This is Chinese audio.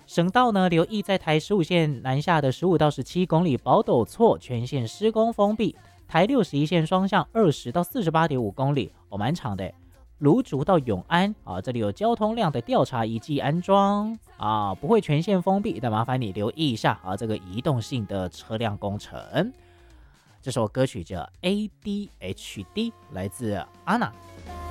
省道呢，留意在台15线南下的15到17公里宝斗错全线施工封闭，台61线双向20到48.5公里，蛮长的。芦竹到永安啊，这里有交通量的调查仪器安装啊，不会全线封闭，但麻烦你留意一下啊，这个移动性的车辆工程。这首歌曲叫 ADHD， 来自 Anna。